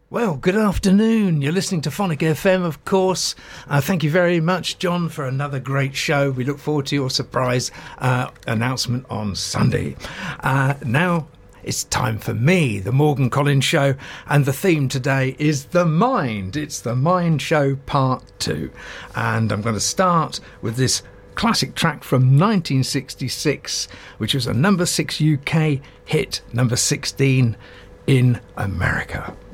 Well, good afternoon. You're listening to Phonic FM, of course. Thank you very much, John, for another great show. We look forward to your surprise announcement on Sunday. Now it's time for me, the Morgan Collins Show, and the theme today is The Mind. It's The Mind Show Part 2. And I'm going to start with this classic track from 1966, which was a number 6 UK hit, number 16 in America.